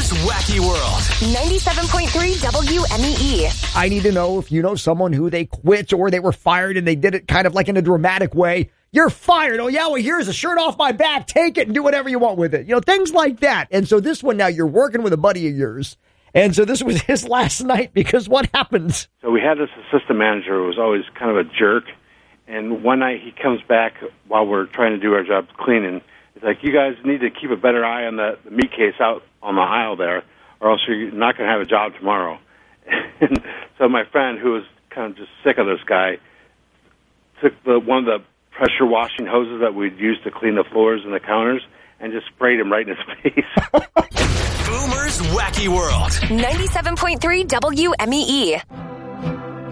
Boomer's Wacky World. 97.3 WMEE. I need to know if you know someone who they quit or they were fired and they did it kind of like in a dramatic way. You're fired. Oh, yeah, well, here's a shirt off my back. Take it and do whatever you want with it. You know, things like that. And so this one now, you're working with a buddy of yours. And so this was his last night because what happens? So we had this assistant manager who was always kind of a jerk. And one night he comes back while we're trying to do our job cleaning. He's like, you guys need to keep a better eye on the meat case out on the aisle there, or else you're not going to have a job tomorrow. And so my friend, who was kind of just sick of this guy, took one of the pressure washing hoses that we'd use to clean the floors and the counters and just sprayed him right in his face. Boomer's Wacky World. 97.3 WMEE.